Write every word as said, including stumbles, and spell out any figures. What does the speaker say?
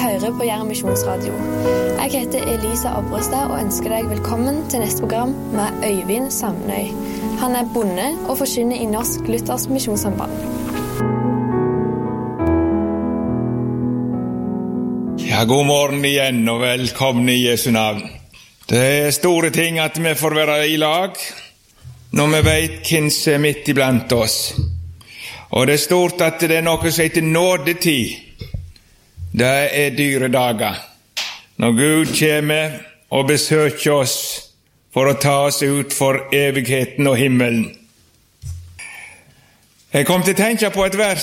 hører på Jæren Misjonsradio. Jeg heter Elisa Abrestad og ønsker deg velkommen til neste program med Øyvind Samnøy. Han er bonde og forkynner i Norsk Luthers Misjonssamband. Ja, god morgen igjen og velkommen i Jesu navn. Det er store ting at vi får være i lag når vi vet hvem som er midt iblant oss. Og det er stort at det er noe som heter nådetid. Det er dyre dager. Når Gud kommer og besøker oss for å ta oss ut for evigheten og himmelen. Jeg kom til å tenke på et vers